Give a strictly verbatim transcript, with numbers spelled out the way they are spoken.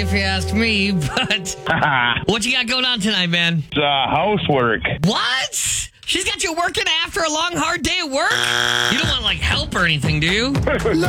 if you ask me. But what you got going on tonight, man? It's uh, housework. What? She's got you working after a long, hard day of work? You don't want, like, help or anything, do you? No!